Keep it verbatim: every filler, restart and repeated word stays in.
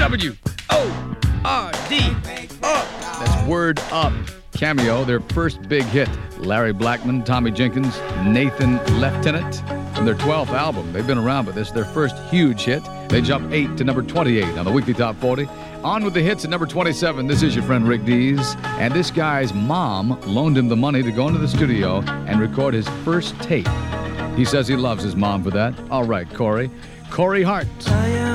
W O R D. Up. That's Word Up. Cameo, their first big hit. Larry Blackmon, Tommy Jenkins, Nathan Lieutenant. From their twelfth album. They've been around, but this is their first huge hit. They jump eight to number twenty-eight on the Weekly Top forty. On with the hits at number twenty-seven. This is your friend Rick Dees. And this guy's mom loaned him the money to go into the studio and record his first tape. He says he loves his mom for that. All right, Corey. Corey Hart.